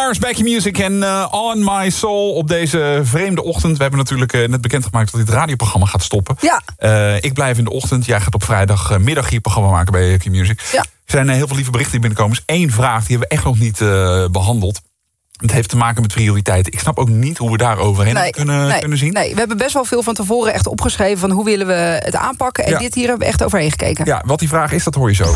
Myers, Back in Music en On My Soul op deze vreemde ochtend. We hebben natuurlijk net bekendgemaakt dat dit radioprogramma gaat stoppen. Ja. Ik blijf in de ochtend. Jij gaat op vrijdagmiddag hier programma maken bij Q Music. Ja. Er zijn heel veel lieve berichten die binnenkomen. Er is 1 vraag, die hebben we echt nog niet behandeld. Het heeft te maken met prioriteiten. Ik snap ook niet hoe we daar overheen kunnen zien. Nee, we hebben best wel veel van tevoren echt opgeschreven van hoe willen we het aanpakken. En dit hier hebben we echt overheen gekeken. Ja, wat die vraag is, dat hoor je zo.